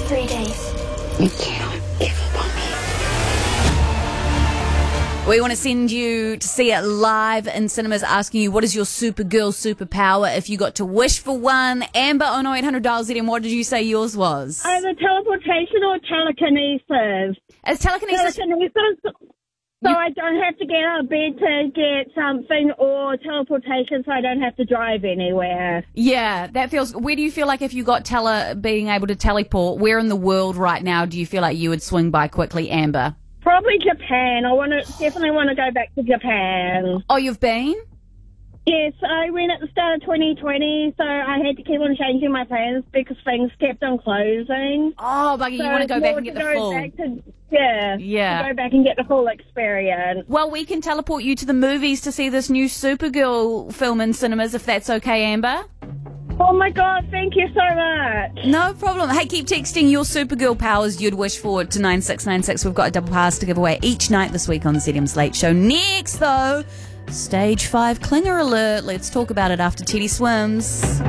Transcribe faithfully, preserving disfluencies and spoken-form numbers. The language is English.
three days. You cannot give up on me. We want to send you to see it live in cinemas, asking you, what is your Supergirl superpower if you got to wish for one? Amber, oh no eight hundred dial Z M, what did you say yours was? Either teleportation or telekinesis. Is telekinesis... Telekinesis, so I don't have to get out of bed to get something, or teleportation so I don't have to drive anywhere. Yeah, that feels... Where do you feel like if you got tele, being able to teleport, where in the world right now do you feel like you would swing by quickly, Amber? Probably Japan. I want to definitely want to go back to Japan. Oh, you've been? Yes, I went at the start of twenty twenty, so I had to keep on changing my plans because things kept on closing. Oh, Buggy, so you want to go back and get the go full... Back to, yeah, Yeah. to go back and get the full experience. Well, we can teleport you to the movies to see this new Supergirl film in cinemas, if that's okay, Amber. Oh my God, thank you so much. No problem. Hey, keep texting your Supergirl powers you'd wish for to nine six nine six. We've got a double pass to give away each night this week on Z M's Late Show. Next, though, Stage five Clinger Alert. Let's talk about it after Teddy Swims.